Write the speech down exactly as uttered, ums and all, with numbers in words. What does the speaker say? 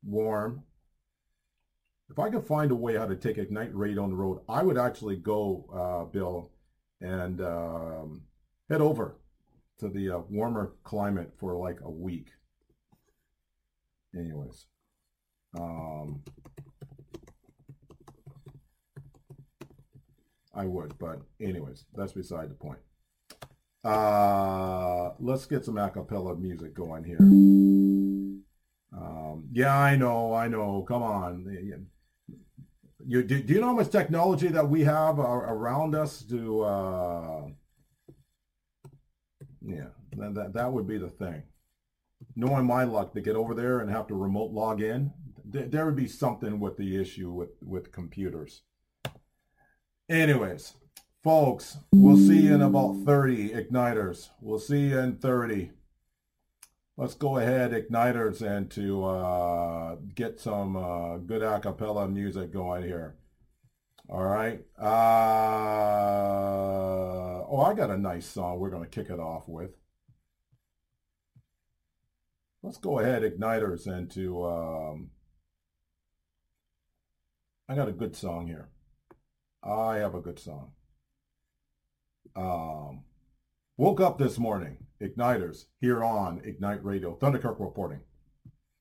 warm. If I could find a way how to take Ignite Radio on the road, I would actually go, uh, Bill, and um, head over to the uh, warmer climate for like a week. Anyways, um, I would, but anyways, that's beside the point. Uh, let's get some a cappella music going here. Um, yeah, I know, I know. Come on. You, do, do you know how much technology that we have uh, around us to, uh, yeah, that, that, that would be the thing. Knowing my luck to get over there and have to remote log in, th- there would be something with the issue with, with computers. Anyways, folks, we'll see you in about thirty, Igniters. We'll see you in thirty. Let's go ahead, Igniters, and to uh, get some uh, good a cappella music going here. All right. Uh, oh, I got a nice song we're going to kick it off with. Let's go ahead, Igniters, and to... Um, I got a good song here. I have a good song. Um, woke up this morning, Igniters, here on Ignite Radio. Thunderkirk reporting.